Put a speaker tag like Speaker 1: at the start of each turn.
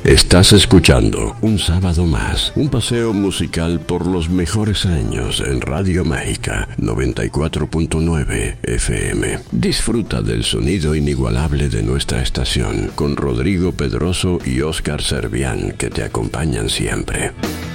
Speaker 1: Estás escuchando Un Sábado Más, un paseo musical por los mejores años en Radio Mágica 94.9 FM. Disfruta del sonido inigualable de nuestra estación con Rodrigo Pedroso y Óscar Servián, que te acompañan siempre.